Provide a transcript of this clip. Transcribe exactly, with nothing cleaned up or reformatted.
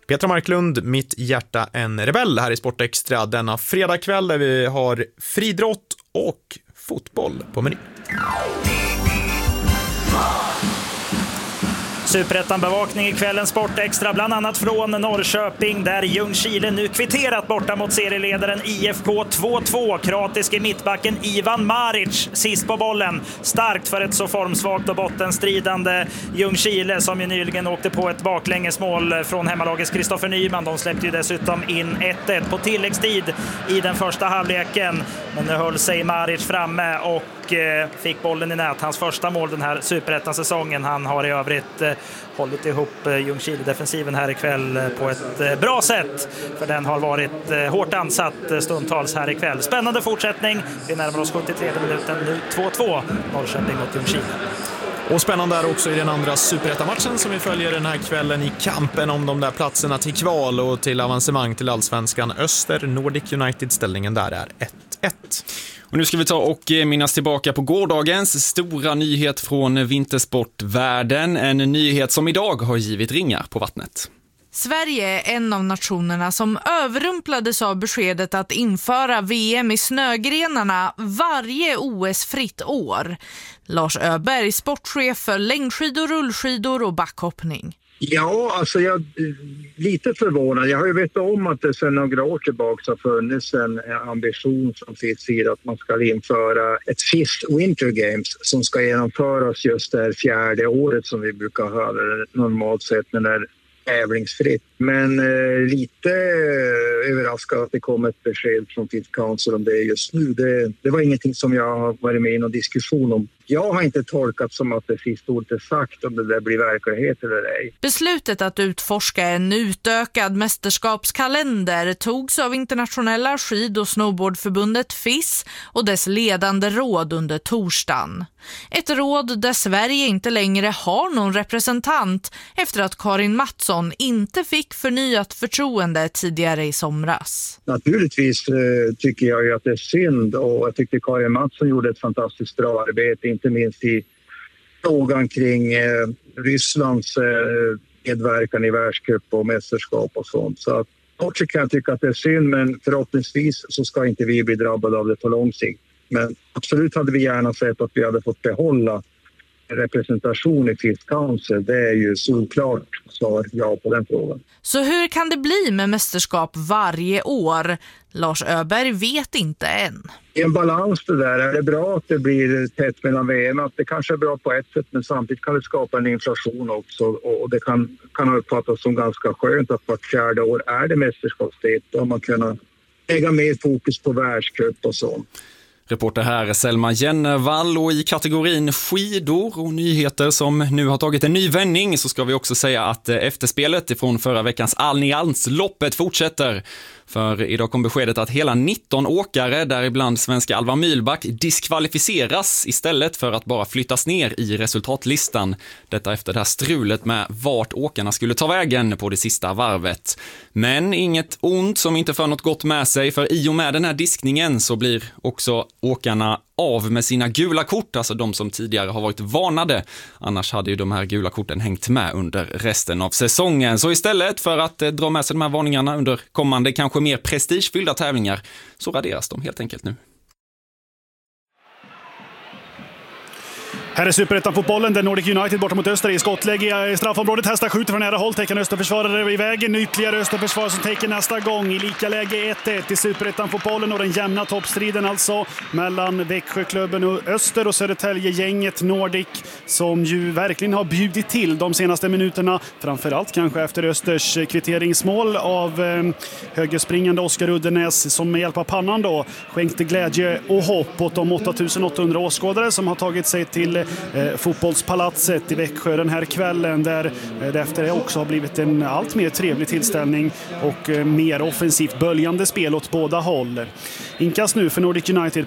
Petra Marklund, mitt hjärta en rebell här i Sportextra denna fredagkväll där vi har fridrott och fotboll på menyn. Superettan-bevakning i kvällens Sportextra, bland annat från Norrköping där Ljungskile nu kvitterat borta mot serieledaren I F K två två. Kroatiske mittbacken Ivan Maric sist på bollen. Starkt för ett så formsvagt och bottenstridande Ljungskile som ju nyligen åkte på ett baklängesmål från hemmalagets Kristoffer Nyman. De släppte ju dessutom in ett ett på tilläggstid i den första halvleken. Men nu höll sig Maric framme och fick bollen i nät. Hans första mål den här Superettan-säsongen. Han har i övrigt eh, hållit ihop eh, Ljungskile-defensiven här ikväll på ett eh, bra sätt. För den har varit eh, hårt ansatt eh, stundtals här ikväll. Spännande fortsättning. Vi närmar oss sjuttiotredje minuten nu. två två Norrköping mot Ljungskile. Och spännande är också i den andra Superettan-matchen som vi följer den här kvällen i kampen om de där platserna till kval och till avancemang till Allsvenskan. Öster Nordic United-ställningen där är ett ett. Och nu ska vi ta och minnas tillbaka på gårdagens stora nyhet från vintersportvärlden. En nyhet som idag har givit ringar på vattnet. Sverige är en av nationerna som överrumplades av beskedet att införa V M i snögrenarna varje O S-fritt år. Lars Öberg, sportchef för längdskidor, rullskidor och backhoppning. Ja, alltså jag är lite förvånad. Jag har ju vetat om att det sedan några år tillbaka har funnits en ambition som finns i att man ska införa ett Fifth Winter Games som ska genomföras just det fjärde året som vi brukar ha normalt sett när det är tävlingsfritt. Men eh, lite eh, överraskad att det kom ett besked från Fifth Council om det just nu. Det, det var ingenting som jag har varit med i någon diskussion om. Jag har inte tolkat som att det sista ordet är sagt om det där blir verklighet eller ej. Beslutet att utforska en utökad mästerskapskalender togs av internationella skid- och snowboardförbundet F I S och dess ledande råd under torsdagen. Ett råd där Sverige inte längre har någon representant efter att Karin Mattsson inte fick förnyat förtroende tidigare i somras. Naturligtvis eh, tycker jag ju att det är synd och jag tycker Karin Mattsson gjorde ett fantastiskt bra arbete, inte minst i frågan kring eh, Rysslands eh, medverkan i världscup och mästerskap och sånt. Så att också kan jag tycka att det är synd, men förhoppningsvis så ska inte vi bli drabbade av det på lång sikt. Men absolut hade vi gärna sett att vi hade fått behålla representation i Fifth Council. Det är ju såklart svar ja på den frågan. Så hur kan det bli med mästerskap varje år? Lars Öberg vet inte än. Det är en balans det där. Är det bra att det blir tätt mellan V M? Att det kanske är bra på ett sätt, men samtidigt kan det skapa en inflation också. Och det kan, kan uppfattas som ganska skönt att vart fjärde år är det mästerskapsdel. Då har man kunnat lägga mer fokus på världscup och så. Reporter här Selma Jennevall, och i kategorin skidor och nyheter som nu har tagit en ny vändning så ska vi också säga att efterspelet från förra veckans Alliansloppet fortsätter. För idag kom beskedet att hela nitton åkare, däribland svenska Alva Mylback, diskvalificeras istället för att bara flyttas ner i resultatlistan. Detta efter det här strulet med vart åkarna skulle ta vägen på det sista varvet. Men inget ont som inte för något gott med sig, för i och med den här diskningen så blir också åkarna av med sina gula kort, alltså de som tidigare har varit varnade. Annars hade ju de här gula korten hängt med under resten av säsongen. Så istället för att eh, dra med sig de här varningarna under kommande, kanske mer prestigefyllda tävlingar, så raderas de helt enkelt nu. Här är Superettan-fotbollen där Nordic United borta mot Öster i skottläge i straffområdet. Hästar skjuter från nära håll, täcker Österförsvarare i vägen. Ytterligare Österförsvar som täcker nästa gång i lika läge ett ett i Superettan-fotbollen, och den jämna toppstriden alltså mellan Växjöklubben och Öster och Södertälje-gänget Nordic, som ju verkligen har bjudit till de senaste minuterna, framförallt kanske efter Östers kvitteringsmål av eh, högerspringande Oskar Uddenäs, som med hjälp av pannan då skänkte glädje och hopp åt de åtta tusen åttahundra åskådare som har tagit sig till Eh, fotbollspalatset i Växjö den här kvällen, där eh, det efter också har blivit en allt mer trevlig tillställning och eh, mer offensivt böljande spel åt båda håll. Inkast nu för Nordic United.